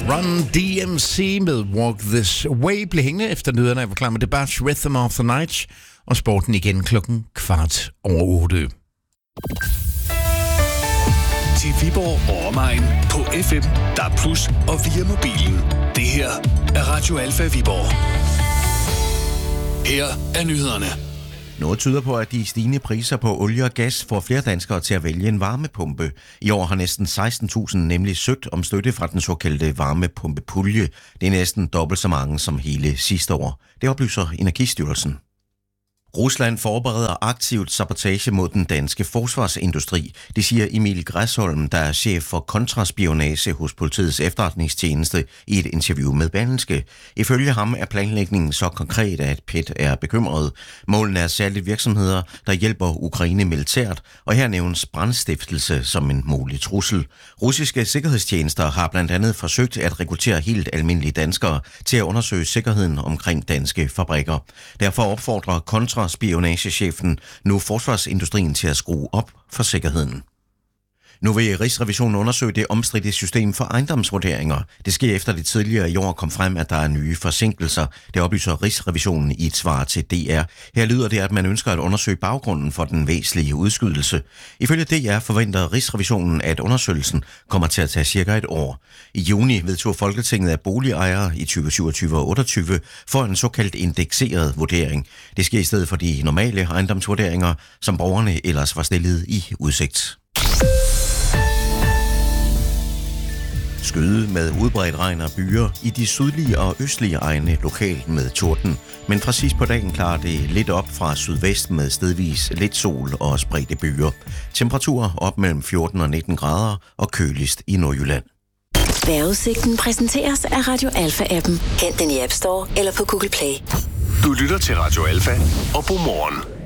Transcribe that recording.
Run DMC med Walk This Way blev hængende efter nyhederne. Jeg var klar med Debash, Rhythm of the Night, og sporten igen 7:15. Til Viborg og omegn på FM, DAB+ og via mobilen. Det her er Radio Alfa Viborg. Her er nyhederne. Noget tyder på, at de stigende priser på olie og gas får flere danskere til at vælge en varmepumpe. I år har næsten 16.000 nemlig søgt om støtte fra den såkaldte varmepumpepulje. Det er næsten dobbelt så mange som hele sidste år. Det oplyser Energistyrelsen. Rusland forbereder aktivt sabotage mod den danske forsvarsindustri. Det siger Emil Græsholm, der er chef for kontraspionage hos politiets efterretningstjeneste i et interview med Berlingske. Ifølge ham er planlægningen så konkret, at PET er bekymret. Målene er særligt virksomheder, der hjælper Ukraine militært, og her nævnes brandstiftelse som en mulig trussel. Russiske sikkerhedstjenester har blandt andet forsøgt at rekruttere helt almindelige danskere til at undersøge sikkerheden omkring danske fabrikker. Derfor opfordrer kontraspionagechefen nu forsvarsindustrien til at skrue op for sikkerheden. Nu vil Rigsrevisionen undersøge det omstridte system for ejendomsvurderinger. Det sker efter det tidligere i år kom frem, at der er nye forsinkelser. Det oplyser Rigsrevisionen i et svar til DR. Her lyder det, at man ønsker at undersøge baggrunden for den væsentlige udskydelse. Ifølge DR forventer Rigsrevisionen, at undersøgelsen kommer til at tage cirka et år. I juni vedtog Folketinget, at boligejere i 2027 og 28 får en såkaldt indekseret vurdering. Det sker i stedet for de normale ejendomsvurderinger, som borgerne ellers var stillet i udsigt. Skyde med udbredt regn og byer i de sydlige og østlige egne lokalt med torden. Men fra sidst på dagen klarer det lidt op fra sydvest med stedvis lidt sol og spredte byer. Temperaturer op mellem 14 og 19 grader og køligst i Nordjylland. Vejrudsigten præsenteres af Radio Alfa-appen. Hent den i App Store eller på Google Play. Du lytter til Radio Alfa og God morgen.